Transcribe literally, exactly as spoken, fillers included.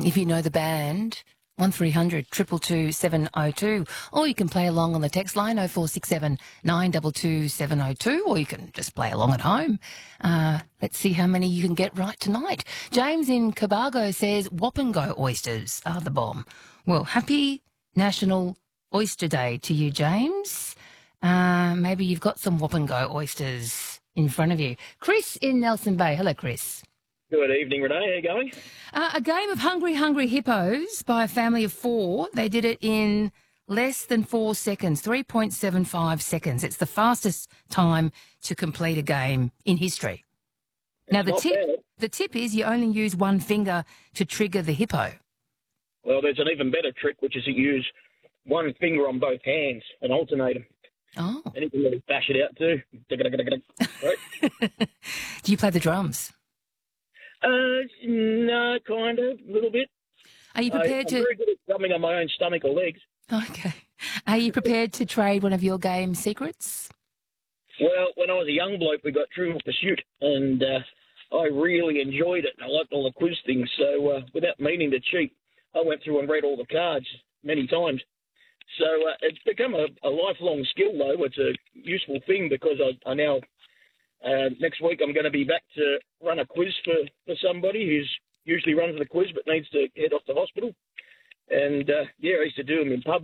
if you know the band, one three hundred two two two seven oh two, or you can play along on the text line oh four six seven nine two two seven oh two, or you can just play along at home. Uh, let's see how many you can get right tonight. James in Cobargo says Wapango oysters are the bomb. Well, happy National Oyster Day to you, James. Uh, maybe you've got some Wapango oysters in front of you. Chris in Nelson Bay. Hello, Chris. Good evening, Renee. How you going? Uh, a game of Hungry Hungry Hippos by a family of four. They did it in less than four seconds, three point seven five seconds. It's the fastest time to complete a game in history. Now, the Not tip, bad. the tip is you only use one finger to trigger the hippo. Well, there's an even better trick, which is to use one finger on both hands and alternate them. Oh. And you can really bash it out too. Right? Do you play the drums? Uh, no, kind of, a little bit. Are you I, prepared I'm to... very good at drumming on my own stomach or legs. Okay. Are you prepared to trade one of your game secrets? Well, when I was a young bloke, we got Trivial Pursuit, and uh, I really enjoyed it. I liked all the quiz things, so uh, without meaning to cheat, I went through and read all the cards many times. So uh, it's become a, a lifelong skill, though. It's a useful thing because I, I now, uh, next week, I'm going to be back to run a quiz for, for somebody who's usually runs the quiz but needs to head off to hospital. And, uh, yeah, I used to do them in pubs.